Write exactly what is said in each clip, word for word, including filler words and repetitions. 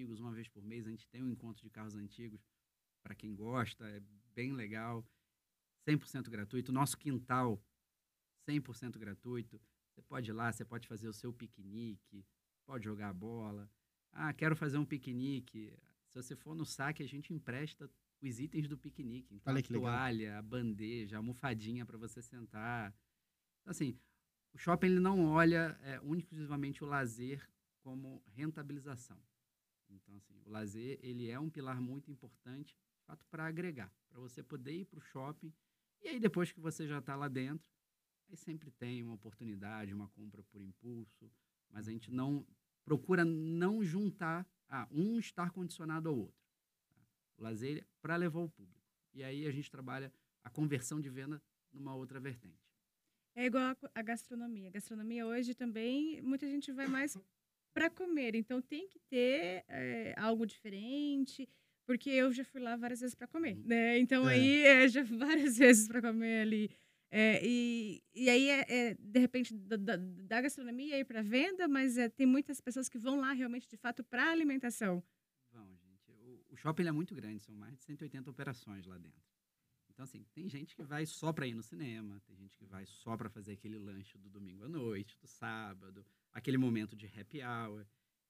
antigos, uma vez por mês a gente tem um encontro de carros antigos, para quem gosta, é bem legal, cem por cento gratuito. Nosso quintal, cem por cento gratuito. Você pode ir lá, você pode fazer o seu piquenique, pode jogar bola. Ah, quero fazer um piquenique. Se você for no saque, a gente empresta os itens do piquenique. Então, Olha a que legal. toalha, a bandeja, a almofadinha para você sentar. Então, assim, o shopping ele não olha é, único e exclusivamente o lazer como rentabilização. Então, assim, o lazer ele é um pilar muito importante, de fato, para agregar, para você poder ir para o shopping. E aí, depois que você já está lá dentro, aí sempre tem uma oportunidade, uma compra por impulso, mas a gente não procura não juntar ah, um estar condicionado ao outro. Tá? O lazer para levar o público. E aí a gente trabalha a conversão de venda numa outra vertente. É igual a, a gastronomia. A gastronomia hoje também, muita gente vai mais para comer. Então tem que ter é, algo diferente, porque eu já fui lá várias vezes para comer, Uhum. né? Então É. aí é, já várias vezes para comer ali. É, e, e aí, é, é, de repente, da, da, da gastronomia ir para venda, mas é, tem muitas pessoas que vão lá realmente, de fato, para alimentação. Vão, gente. O, o shopping ele é muito grande, são mais de cento e oitenta operações lá dentro. Então, assim, tem gente que vai só para ir no cinema, tem gente que vai só para fazer aquele lanche do domingo à noite, do sábado, aquele momento de happy hour.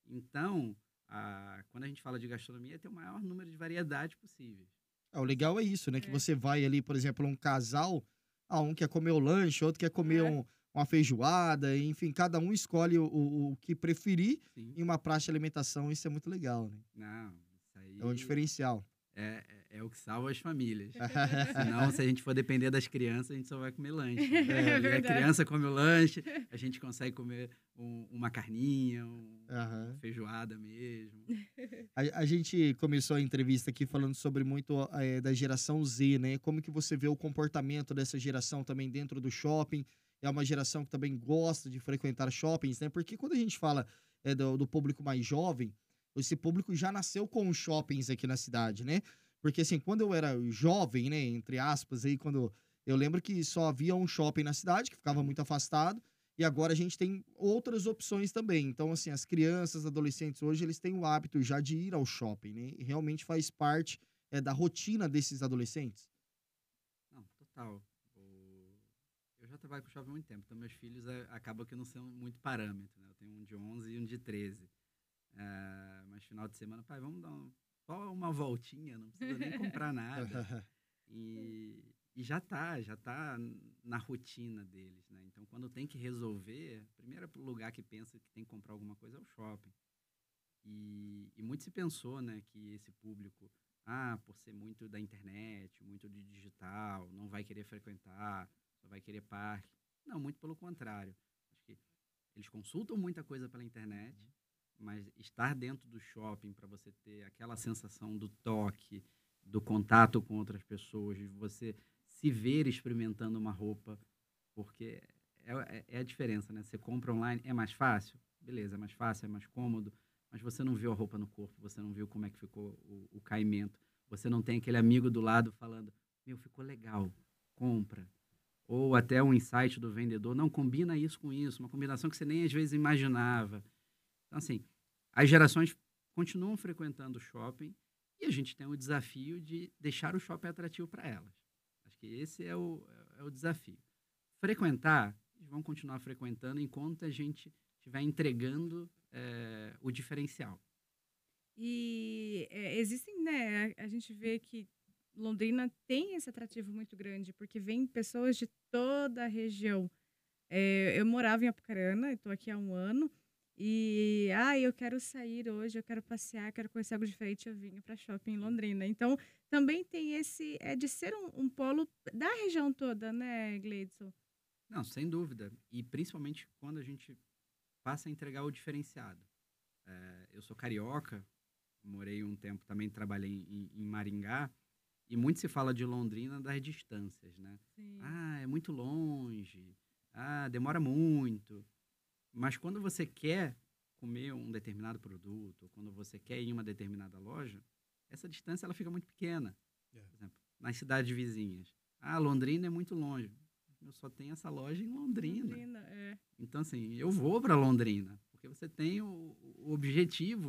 Então, a, quando a gente fala de gastronomia, tem o maior número de variedades possíveis. Ah, o legal é isso, né? É. Que você vai ali, por exemplo, um casal, ah, um quer comer o lanche, outro quer comer É. um- uma feijoada, enfim, cada um escolhe o, o- o que preferir Sim. em uma praça de alimentação, isso é muito legal, né? Não, isso aí É um diferencial. é, é, é o que salva as famílias. Senão, se a gente for depender das crianças, a gente só vai comer lanche. É Né? E a verdade. criança come o lanche, a gente consegue comer um- uma carninha, um- Aham. uma feijoada mesmo. A, a gente começou a entrevista aqui falando sobre muito eh, da geração Z, né? Como que você vê o comportamento dessa geração também dentro do shopping? É uma geração que também gosta de frequentar shoppings, né? Porque quando a gente fala eh, do, do público mais jovem, esse público já nasceu com os shoppings aqui na cidade, né? Porque assim, quando eu era jovem, né, entre aspas, aí quando eu lembro que só havia um shopping na cidade, que ficava muito afastado, e agora a gente tem outras opções também. Então, assim, as crianças, adolescentes hoje, eles têm o hábito já de ir ao shopping, né? E realmente faz parte é, da rotina desses adolescentes. Não, total. O- Eu já trabalho com shopping há muito tempo, então meus filhos é, acabam que não são muito parâmetro, né? Eu tenho um de onze e um de treze. É, mas final de semana, pai, vamos dar um- só uma voltinha, não precisa nem comprar nada. E, e já tá, já tá na rotina deles, né? Então, quando tem que resolver, o primeiro lugar que pensa que tem que comprar alguma coisa é o shopping. E, e muito se pensou, né, que esse público, ah, por ser muito da internet, muito de digital, não vai querer frequentar, só vai querer parque. Não, muito pelo contrário. Acho que eles consultam muita coisa pela internet, mas estar dentro do shopping para você ter aquela sensação do toque, do contato com outras pessoas, de você se ver experimentando uma roupa, porque é, é, é a diferença, né? Você compra online, é mais fácil? Beleza, é mais fácil, é mais cômodo, mas você não viu a roupa no corpo, você não viu como é que ficou o, o caimento, você não tem aquele amigo do lado falando, meu, ficou legal, compra. Ou até um insight do vendedor, não, combina isso com isso, uma combinação que você nem às vezes imaginava. Então, assim, as gerações continuam frequentando o shopping e a gente tem o desafio de deixar o shopping atrativo para elas. Acho que esse é o, é o desafio. Frequentar, eles vão continuar frequentando enquanto a gente estiver entregando é, o diferencial. E é, existem, né? A, a gente vê que Londrina tem esse atrativo muito grande, porque vem pessoas de toda a região. É, eu morava em Apucarana, estou aqui há um ano, e ah, eu quero sair hoje, eu quero passear, quero conhecer algo diferente, eu vinha para shopping em Londrina. Então, também tem esse, é de ser um, um polo da região toda, né, Gleidson? Não, sem dúvida. E principalmente quando a gente passa a entregar o diferenciado. É, eu sou carioca, morei um tempo, também trabalhei em, em Maringá, e muito se fala de Londrina das distâncias, né? Sim. Ah, é muito longe, ah, demora muito. Mas quando você quer comer um determinado produto, ou quando você quer ir em uma determinada loja, essa distância ela fica muito pequena. É. Por exemplo, nas cidades vizinhas. Ah, Londrina é muito longe. Eu só tenho essa loja em Londrina. Londrina, é. Então, assim, eu vou para Londrina, porque você tem o, o objetivo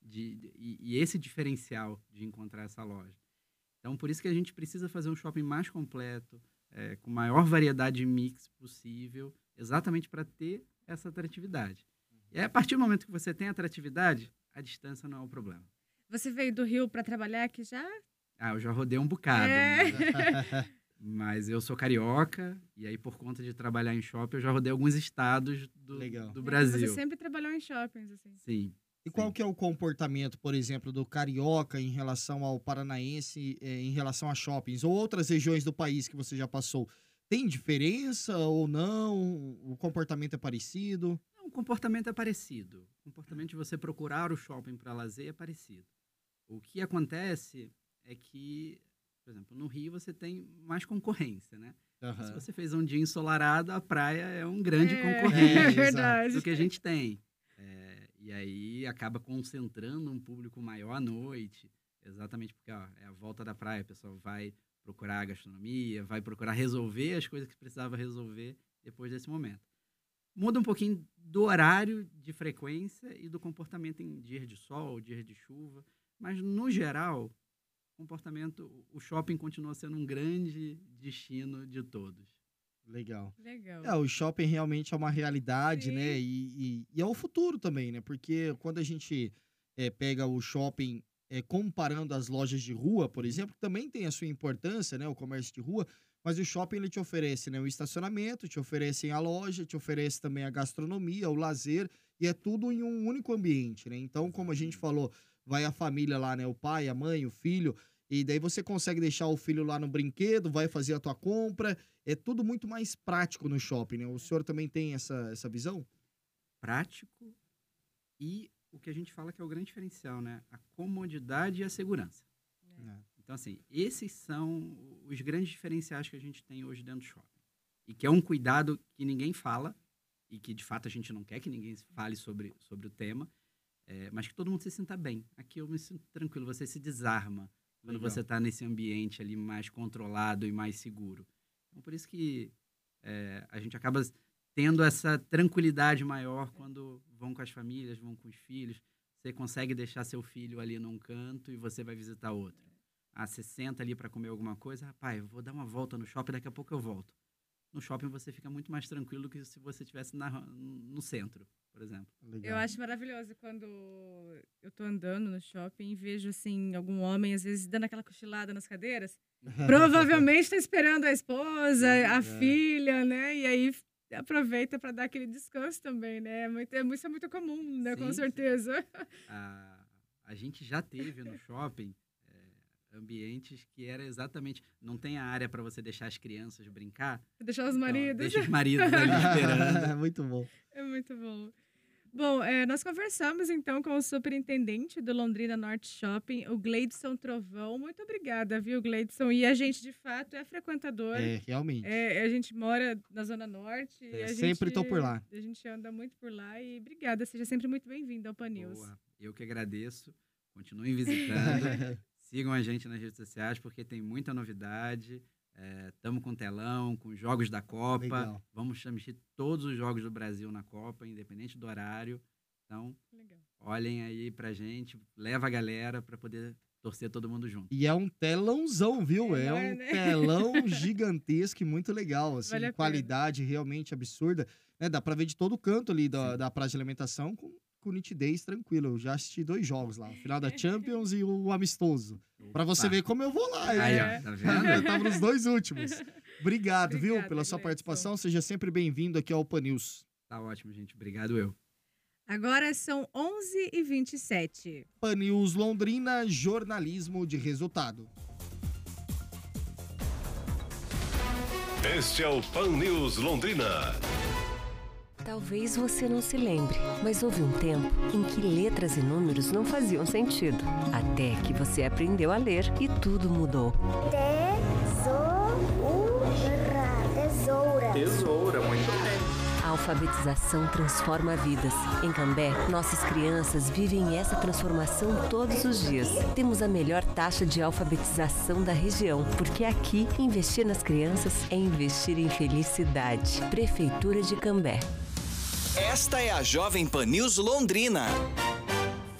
de, de, e, e esse diferencial de encontrar essa loja. Então, por isso que a gente precisa fazer um shopping mais completo, é, com maior variedade de mix possível, exatamente para ter essa atratividade. E aí, a partir do momento que você tem atratividade, a distância não é o problema. Você veio do Rio para trabalhar aqui já? Ah, eu já rodei um bocado. É. Né? Mas eu sou carioca, e aí por conta de trabalhar em shopping, eu já rodei alguns estados do, Legal. do Brasil. Você sempre trabalhou em shoppings, assim. Sim. E sim. qual que é o comportamento, por exemplo, do carioca em relação ao paranaense, eh, em relação a shoppings, ou outras regiões do país que você já passou? Tem diferença ou não? O comportamento é parecido? Não, o comportamento é parecido. O comportamento de você procurar o shopping para lazer é parecido. O que acontece é que, por exemplo, no Rio você tem mais concorrência, né? Uhum. Se você fez um dia ensolarado, a praia é um grande É, concorrente é verdade. do que a gente tem. É, e aí acaba concentrando um público maior à noite, exatamente porque ó, é a volta da praia, o pessoal vai procurar a gastronomia, vai procurar resolver as coisas que precisava resolver depois desse momento. Muda um pouquinho do horário de frequência e do comportamento em dias de sol, dias de chuva, mas no geral, o comportamento, o shopping continua sendo um grande destino de todos. Legal. Legal. É, o shopping realmente é uma realidade, Sim. né? E, e, e é o futuro também, né? Porque quando a gente é, pega o shopping é, comparando as lojas de rua, por exemplo, que também tem a sua importância, né? O comércio de rua, mas o shopping ele te oferece, né, o estacionamento, te oferece a loja, te oferece também a gastronomia, o lazer, e é tudo em um único ambiente, né? Então, como a gente falou, vai a família lá, né? O pai, a mãe, o filho, e daí você consegue deixar o filho lá no brinquedo, vai fazer a tua compra. É tudo muito mais prático no shopping, né? O senhor também tem essa, essa visão? Prático e o que a gente fala que é o grande diferencial, né? A comodidade e a segurança. É. Então, assim, esses são os grandes diferenciais que a gente tem hoje dentro do shopping. E que é um cuidado que ninguém fala, e que, de fato, a gente não quer que ninguém fale sobre, sobre o tema, é, mas que todo mundo se sinta bem. Aqui eu me sinto tranquilo, você se desarma quando Legal. você está nesse ambiente ali mais controlado e mais seguro. Então, por isso que é, a gente acaba tendo essa tranquilidade maior quando vão com as famílias, vão com os filhos. Você consegue deixar seu filho ali num canto e você vai visitar outro. Ah, você senta ali para comer alguma coisa, rapaz, eu vou dar uma volta no shopping, daqui a pouco eu volto. No shopping você fica muito mais tranquilo do que se você estivesse na, no centro, por exemplo. Legal. Eu acho maravilhoso quando eu tô andando no shopping e vejo, assim, algum homem, às vezes, dando aquela cochilada nas cadeiras. Provavelmente tá esperando a esposa, a É. filha, né? E aí aproveita para dar aquele descanso também, né? É muito, é, isso é muito comum, né? Sim, Com sim. certeza. A, a gente já teve no shopping é, ambientes que era exatamente... Não tem a área para você deixar as crianças brincar. Deixar os Então, maridos. deixa os maridos ali esperando. Muito bom. É muito bom. Bom, é, nós conversamos então com o superintendente do Londrina Norte Shopping, o Gleidson Trovão. Muito obrigada, viu, Gleidson? E a gente, de fato, é frequentador. É, realmente. É, a gente mora na Zona Norte. É, e a sempre gente, tô por lá. A gente anda muito por lá e obrigada. Seja sempre muito bem-vindo ao Pan News. Boa. Eu que agradeço. Continuem visitando. Sigam a gente nas redes sociais, porque tem muita novidade. Estamos é, com telão, com jogos da Copa. Legal. Vamos transmitir todos os jogos do Brasil na Copa, independente do horário. Então, Legal. olhem aí pra gente. Leva a galera para poder torcer todo mundo junto. E é um telãozão, viu? É, É, um né? telão gigantesco e muito legal, assim, Vale a qualidade realmente absurda. Né? Dá pra ver de todo canto ali da, da praça de alimentação com, com nitidez tranquila. Eu já assisti dois jogos lá, o final da Champions e o amistoso. Pra você Opa. ver como eu vou lá. hein? Aí, É. ó, tá vendo? Eu tava nos dois últimos. Obrigado, viu, Obrigada, pela sua Gleidson. participação. Seja sempre bem-vindo aqui ao Pan News. Tá ótimo, gente. Obrigado eu. Agora são onze e vinte e sete. Pan News Londrina, jornalismo de resultado. Este é o Pan News Londrina. Talvez você não se lembre, mas houve um tempo em que letras e números não faziam sentido. Até que você aprendeu a ler e tudo mudou. Tesoura. Tesoura. Tesoura, muito bem. A alfabetização transforma vidas. Em Cambé, nossas crianças vivem essa transformação todos os dias. Temos a melhor taxa de alfabetização da região, porque aqui, investir nas crianças é investir em felicidade. Prefeitura de Cambé. Esta é a Jovem Pan News Londrina.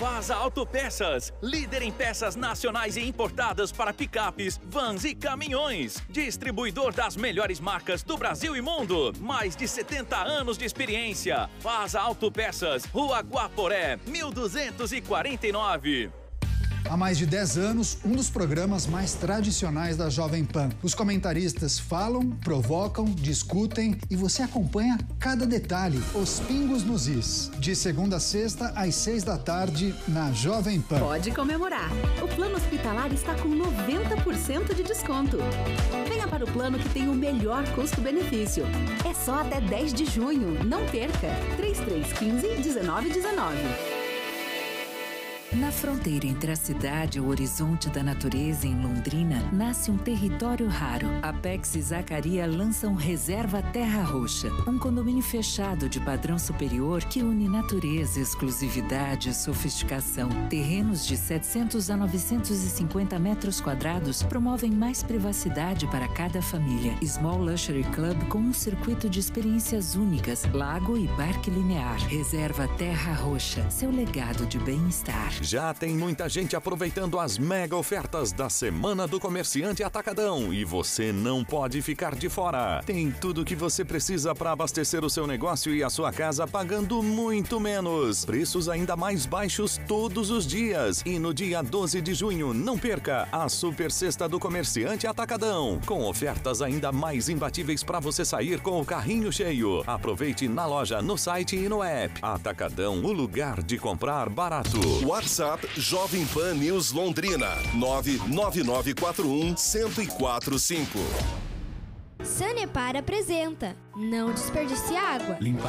Vaza Autopeças, líder em peças nacionais e importadas para picapes, vans e caminhões. Distribuidor das melhores marcas do Brasil e mundo. Mais de setenta anos de experiência. Vaza Autopeças, Rua Guaporé, mil duzentos e quarenta e nove. Há mais de dez anos, um dos programas mais tradicionais da Jovem Pan. Os comentaristas falam, provocam, discutem e você acompanha cada detalhe, os pingos nos is. De segunda a sexta, às seis da tarde, na Jovem Pan. Pode comemorar. O plano hospitalar está com noventa por cento de desconto. Venha para o plano que tem o melhor custo-benefício. É só até dez de junho. Não perca. três três um cinco, um nove um nove. Na fronteira entre a cidade e o horizonte da natureza em Londrina, nasce um território raro. Apex e Zacaria lançam Reserva Terra Roxa, um condomínio fechado de padrão superior que une natureza, exclusividade e sofisticação. Terrenos de setecentos a novecentos e cinquenta metros quadrados promovem mais privacidade para cada família. Small Luxury Club com um circuito de experiências únicas, lago e parque linear. Reserva Terra Roxa, seu legado de bem-estar. Já tem muita gente aproveitando as mega ofertas da Semana do Comerciante Atacadão e você não pode ficar de fora. Tem tudo o que você precisa para abastecer o seu negócio e a sua casa pagando muito menos. Preços ainda mais baixos todos os dias. E no dia doze de junho, não perca a Super Sexta do Comerciante Atacadão, com ofertas ainda mais imbatíveis para você sair com o carrinho cheio. Aproveite na loja, no site e no app. Atacadão, o lugar de comprar barato. WhatsApp Jovem Pan News Londrina nove nove nove quatro um zero zero quatro cinco. Sanepar apresenta Não Desperdice Água. Limpar